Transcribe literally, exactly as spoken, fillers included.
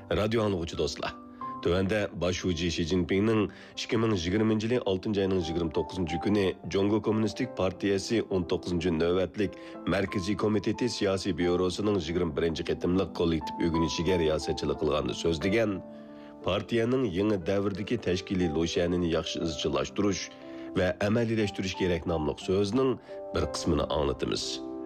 radio anlıqçı dostlar. Tövəndə baş Şi Jinpingning ikki ming yigirmanchi yil oltinchi ayning yigirma to'qqizinchi kuni Jongo Kommunistik Partiyasi o'n to'qqizinchi navbatlik Markaziy komiteti siyosiy byurosining yigirma birinchi qitimliq kollektiv o'ginishiga riyosatchilik qilganini so'zlagan. Partiyaning yangi davrdagi tashkiliy lo'shanini yaxshi izchillashtirish va amaliylashtirish kerak nomli so'zning bir qismini anglatamiz.